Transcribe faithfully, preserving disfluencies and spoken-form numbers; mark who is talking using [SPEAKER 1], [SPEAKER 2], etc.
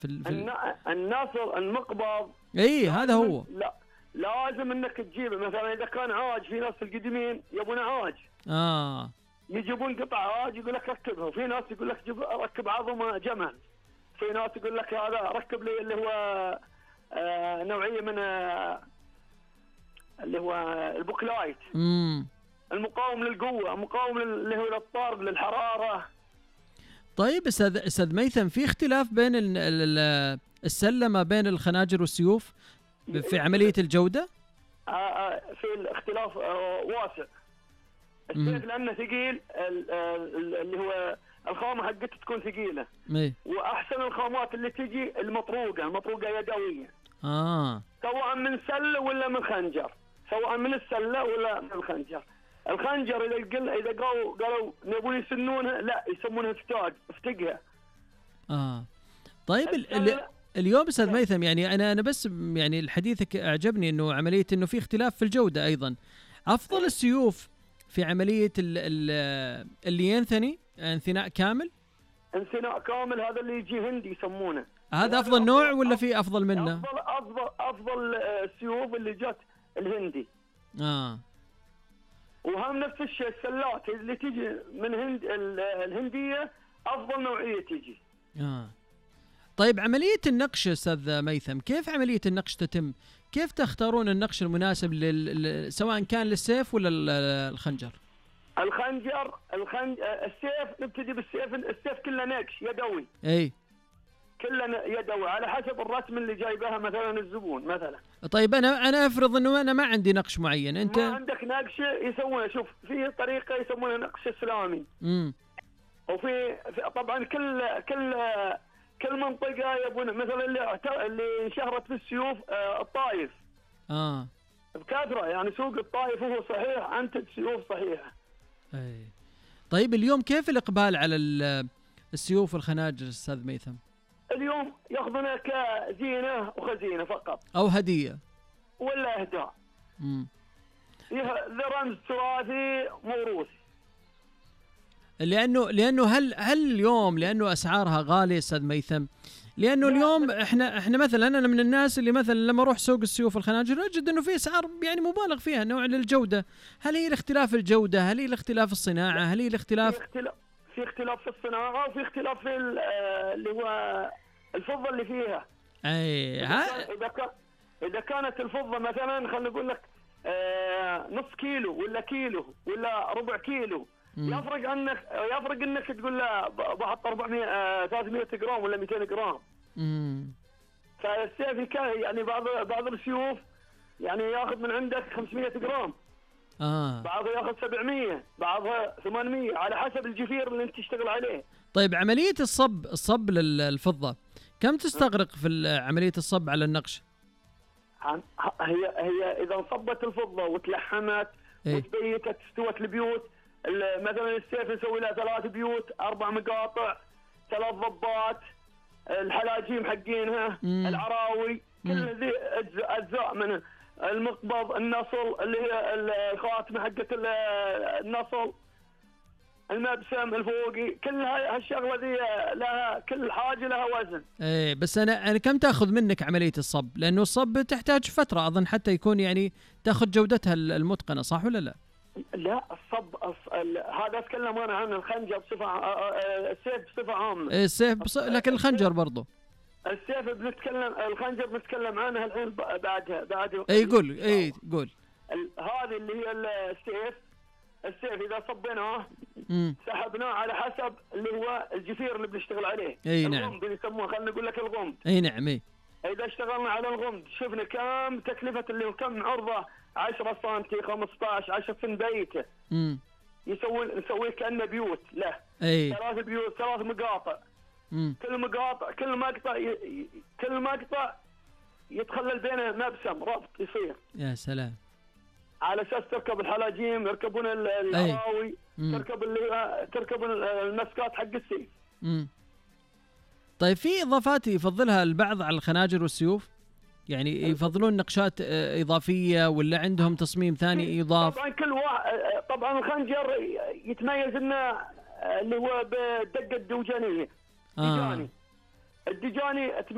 [SPEAKER 1] في, ال... في ال...
[SPEAKER 2] النصل المقبض.
[SPEAKER 1] اي هذا هو.
[SPEAKER 2] لا لازم انك تجيبه، مثلا اذا كان عاج، في ناس القديمين يبون عاج
[SPEAKER 1] اه
[SPEAKER 2] يجيبون قطع عاج يقول لك ركبها، وفي ناس يقول لك جيب ركب عظمه جمل، في ناس يقول لك هذا ركب لي اللي هو آه نوعيه من آه اللي هو البوكلايت،
[SPEAKER 1] امم
[SPEAKER 2] المقاوم للقوه، مقاوم اللي هو للطرد للحراره.
[SPEAKER 1] طيب استاذ استاذ ميثم، في اختلاف بين ال... ال... السله بين الخناجر والسيوف في عمليه الجوده؟
[SPEAKER 2] آه آه في الاختلاف آه واسع. السيف لانه ثقيل، اللي هو الخامه حقته تكون ثقيله.
[SPEAKER 1] ايه.
[SPEAKER 2] واحسن الخامات اللي تجي المطروقه، المطروقه يدويه.
[SPEAKER 1] اه
[SPEAKER 2] سواء من سله ولا من خنجر، سواء من السله ولا من الخنجر. الخنجر اذا قل اذا قالوا قالوا نبون يسنونها، لا يسمونها فتاج، افتقها.
[SPEAKER 1] اه طيب ال اليوم استاذ ميثم، يعني انا انا بس يعني حديثك اعجبني انه عمليه انه في اختلاف في الجوده ايضا. افضل السيوف في عمليه ال ال اللي ينثني انثناء كامل؟
[SPEAKER 2] انثناء كامل هذا اللي يجي هندي يسمونه.
[SPEAKER 1] هذا افضل نوع ولا في افضل منه؟
[SPEAKER 2] افضل افضل افضل السيوف اللي جت الهندي.
[SPEAKER 1] اه
[SPEAKER 2] وهم نفس الشيء السلات اللي تيجي من هند الهنديه افضل نوعيه تيجي.
[SPEAKER 1] اه طيب عمليه النقش استاذ ميثم، كيف عمليه النقش تتم؟ كيف تختارون النقش المناسب لل... سواء كان للسيف ولا الخنجر؟
[SPEAKER 2] الخنجر الخنج السيف نبتدي بالسيف، السيف كله نقش يدوي.
[SPEAKER 1] اي
[SPEAKER 2] كله يدوي على حسب الرسم اللي جايبها مثلا الزبون مثلا.
[SPEAKER 1] طيب انا انا افرض انه انا ما عندي نقش معين، انت
[SPEAKER 2] ما عندك نقش يسوونه، شوف في طريقه يسمونها نقش اسلامي.
[SPEAKER 1] امم
[SPEAKER 2] وفي طبعا كل كل كل منطقه يبون، مثلا اللي اللي انشهرت في السيوف آه الطايف.
[SPEAKER 1] اه
[SPEAKER 2] بكثره، يعني سوق الطايف هو صحيح انتج سيوف صحيحه.
[SPEAKER 1] اي طيب اليوم كيف الاقبال على السيوف والخناجر استاذ ميثم؟
[SPEAKER 2] اليوم ياخذونها كزينه وخزينه فقط،
[SPEAKER 1] او هديه
[SPEAKER 2] ولا اهداء.
[SPEAKER 1] امم
[SPEAKER 2] ذا رمز تراثي موروثي.
[SPEAKER 1] لانه لانه هل هل اليوم لانه اسعارها غاليه استاذ ميثم؟ لانه اليوم احنا احنا مثلا انا من الناس اللي مثلا لما اروح سوق السيوف والخناجر اجد انه في اسعار يعني مبالغ فيها نوع للجوده. هل هي الاختلاف الجوده؟ هل هي الاختلاف الصناعه؟ هل هي الاختلاف
[SPEAKER 2] في اختلاف في اختلاف في الصناعه، وفي اختلاف في اللي هو الفضه اللي فيها.
[SPEAKER 1] اي ها
[SPEAKER 2] اذا كان اذا كانت الفضه مثلا خلينا نقول لك آه نص كيلو ولا كيلو ولا ربع كيلو، مم. يفرق عنك يفرق انك تقول له بحط أربعمية آه ثلاثمية جرام ولا مئتين جرام.
[SPEAKER 1] امم
[SPEAKER 2] فالسيف كان يعني بعض بعض السيوف يعني ياخذ من عندك خمسمية جرام.
[SPEAKER 1] اه
[SPEAKER 2] بعضها ياخذ سبعمية، بعضها ثمانمية، على حسب الجفير اللي انت تشتغل عليه.
[SPEAKER 1] طيب عمليه الصب الصب للفضه كم تستغرق في عمليه الصب على النقش؟
[SPEAKER 2] هي هي اذا انصبت الفضه وتلحمت إيه؟ وتبيتت استوت البيوت، مثلا السيف نسوي له ثلاث بيوت، اربع مقاطع، ثلاث ضبات، الحلاجيم حقينها، مم. العراوي، كل ذي اجزاء اجزاء من المقبض، النصل اللي هي الخاتمه حقت النصل، المبسم الفوقي، كل هالشغله ذي لها كل حاجه لها وزن.
[SPEAKER 1] ايه بس انا انا كم تاخذ منك عمليه الصب؟ لانه الصب تحتاج فتره اظن حتى يكون يعني تاخذ جودتها المتقنه، صح ولا لا؟
[SPEAKER 2] لا الصب الص... هذا اتكلم انا عن الخنجر بصفه السيف بصفه عامه.
[SPEAKER 1] إيه السيف بص... لكن الخنجر برضه
[SPEAKER 2] السيف بنتكلم، الخنجر بنتكلم عنها الحين بعدها بعد.
[SPEAKER 1] اي قول اي قول
[SPEAKER 2] هذه اللي هي السيف السيف اذا صبيناه
[SPEAKER 1] مم.
[SPEAKER 2] سحبناه على حسب اللي هو الجفير اللي بنشتغل عليه.
[SPEAKER 1] اي نعم.
[SPEAKER 2] الغمد اللي يسموه، خلينا نقول لك الغمد.
[SPEAKER 1] اي نعم. اي
[SPEAKER 2] اذا اشتغلنا على الغمد شفنا كم تكلفه اللي هو كم عرضه عشرة سنتي خمسطعش عشرة سن بيته.
[SPEAKER 1] امم
[SPEAKER 2] يسوي نسويه كانه بيوت له.
[SPEAKER 1] اي
[SPEAKER 2] ثلاث بيوت، ثلاث مقاطع.
[SPEAKER 1] مم.
[SPEAKER 2] كل مقاطع كل مقطع ي... كل مقطع يتخلل بينه مبسم ربط يصير.
[SPEAKER 1] يا سلام.
[SPEAKER 2] على اساس تركب الحلاجيم، يركبون العراوي، تركب اللي تركب المسكات حق السيف.
[SPEAKER 1] امم طيب في اضافات يفضلها البعض على الخناجر والسيوف؟ يعني يفضلون نقشات اضافيه ولا عندهم تصميم ثاني يضاف؟
[SPEAKER 2] طبعا كل واحد، طبعا الخنجر يتميز انه اللي هو بالدقه الدوجانيه.
[SPEAKER 1] آه.
[SPEAKER 2] الدجاني